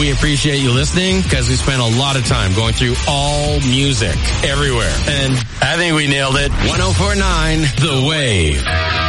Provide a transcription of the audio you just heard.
We appreciate you listening because we spent a lot of time going through all music everywhere. And I think we nailed it. 104.9 The Wave.